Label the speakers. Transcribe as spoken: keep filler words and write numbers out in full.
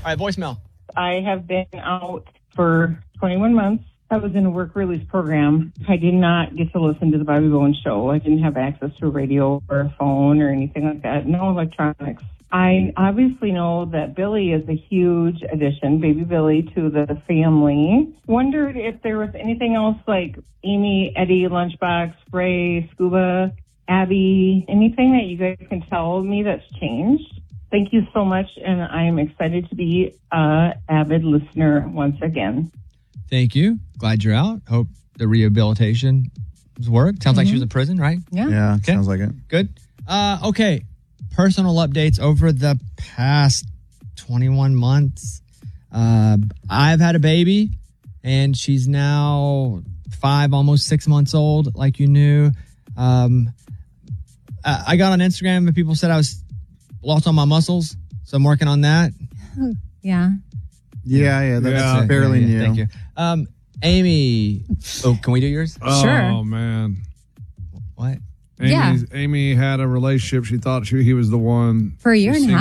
Speaker 1: right, voicemail.
Speaker 2: I have been out for twenty-one months. I was in a work release program. I did not get to listen to the Bobby Bones show. I didn't have access to a radio or a phone or anything like that. No electronics. I obviously know that Billy is a huge addition, baby Billy, to the family. Wondered if there was anything else like Amy, Eddie, Lunchbox, Ray, Scuba, Abby, anything that you guys can tell me that's changed. Thank you so much, and I am excited to be an avid listener once again.
Speaker 1: Thank you. Glad you're out. Hope the rehabilitation has worked. Sounds mm-hmm. like she was in prison, right?
Speaker 3: Yeah. Yeah,
Speaker 1: okay.
Speaker 3: Sounds like it.
Speaker 1: Good. Uh, okay. Personal updates over the past twenty-one months. Uh, I've had a baby, and she's now five, almost six months old, like you knew. Um, I got on Instagram, and people said I was lost on my muscles, so I'm working on that.
Speaker 4: Yeah.
Speaker 3: Yeah, yeah, that's
Speaker 1: yeah.
Speaker 3: barely
Speaker 1: yeah, yeah,
Speaker 3: new.
Speaker 1: Thank you. Um, Amy. Oh, can we do yours?
Speaker 5: Oh,
Speaker 4: sure.
Speaker 5: man.
Speaker 1: What?
Speaker 5: Amy's,
Speaker 4: Yeah.
Speaker 5: Amy had a relationship. She thought she, he was the one.
Speaker 4: For a year and a half.